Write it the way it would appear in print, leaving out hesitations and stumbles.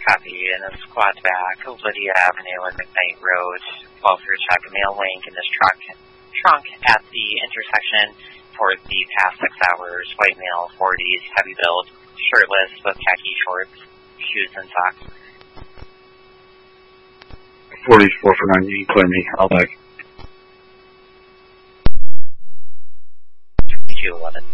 Copy, and then squad back, Lydia Avenue and McKnight Road. Welfare check mail link in this trunk at the intersection for the past 6 hours. White male, 40s, heavy build, shirtless with khaki shorts, shoes and socks. 40s, 449, you can clear me. I'll back. 2211.